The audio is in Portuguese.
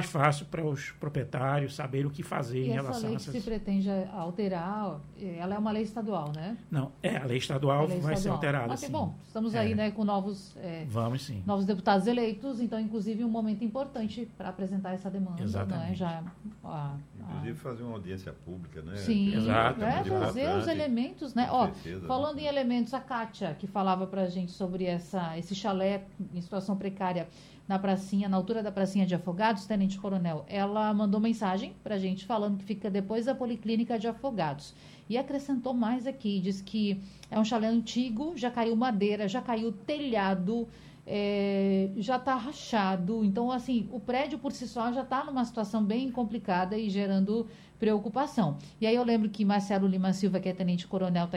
mais fácil para os proprietários saberem o que fazer em relação a essa lei que se pretende alterar, ela é uma lei estadual, né? Não, a lei estadual vai ser alterada, Mas, sim. bom, estamos aí, né, com novos deputados eleitos, então, inclusive, um momento importante para apresentar essa demanda. Exatamente. Né? Inclusive, fazer uma audiência pública, né? Sim, exato. Trazer os elementos, né? Falando em elementos, a Kátia, que falava para a gente sobre esse chalé em situação precária na pracinha, na altura da pracinha de Afogados, Tenente Coronel, ela mandou mensagem pra gente falando que fica depois da Policlínica de Afogados. E acrescentou mais aqui, diz que é um chalé antigo, já caiu madeira, já caiu telhado, já está rachado. Então, assim, o prédio por si só já está numa situação bem complicada e gerando preocupação. E aí eu lembro que Marcelo Lima Silva, que é Tenente Coronel,